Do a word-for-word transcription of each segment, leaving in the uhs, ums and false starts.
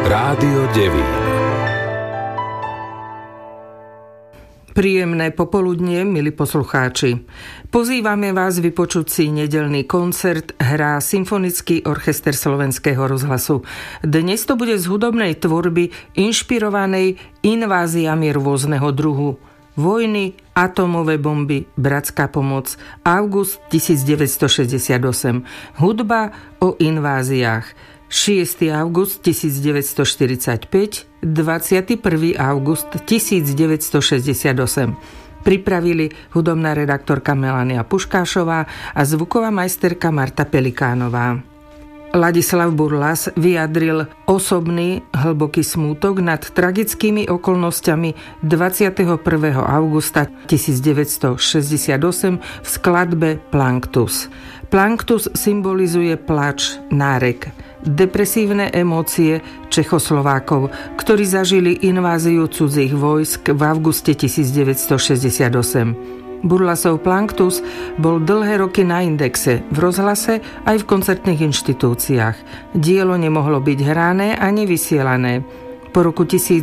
Rádio Devín. Príjemné popoludnie, milí poslucháči. Pozývame vás vypočuť si nedeľný koncert hrá Symfonický orchester Slovenského rozhlasu. Dnes to bude z hudobnej tvorby inšpirovanej inváziami rôzneho druhu. Vojny, atómové bomby, bratská pomoc, august devätnásťstošesťdesiatosem. Hudba o inváziách. šiesteho augusta devätnásťstoštyridsaťpäť, dvadsiateho prvého augusta devätnásťstošesťdesiatosem. Pripravili hudobná redaktorka Melania Puškášová a zvuková majsterka Marta Pelikánová. Ladislav Burlas vyjadril osobný hlboký smútok nad tragickými okolnostiami dvadsiateho prvého augusta devätnásťstošesťdesiatosem v skladbe Planctus. Planctus symbolizuje plač, nárek, depresívne emócie Čechoslovákov, ktorí zažili inváziu cudzích vojsk v auguste devätnásťstošesťdesiatosem. Burlasov Planctus bol dlhé roky na indexe, v rozhlase aj v koncertných inštitúciách. Dielo nemohlo byť hrané ani vysielané. Po roku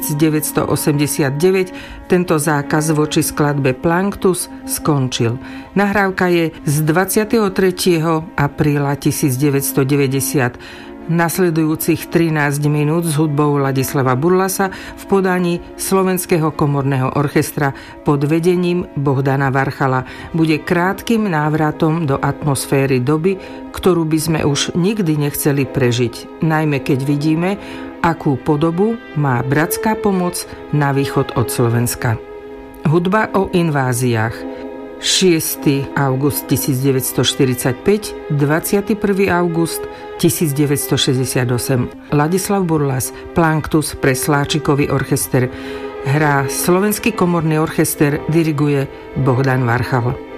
devätnásťstoosemdesiatdeväť tento zákaz voči skladbe Planctus skončil. Nahrávka je z dvadsiateho tretieho apríla devätnásťstodeväťdesiat. Nasledujúcich trinásť minút s hudbou Ladislava Burlasa v podaní Slovenského komorného orchestra pod vedením Bohdana Varchala bude krátkym návratom do atmosféry doby, ktorú by sme už nikdy nechceli prežiť, najmä keď vidíme, akú podobu má bratská pomoc na východ od Slovenska. Hudba o inváziách. šiesteho augusta devätnásťstoštyridsaťpäť, dvadsiateho prvého augusta devätnásťstošesťdesiatosem. Ladislav Burlas, Planctus pre Sláčikový orchester. Hrá Slovenský komorný orchester, diriguje Bohdan Varchal.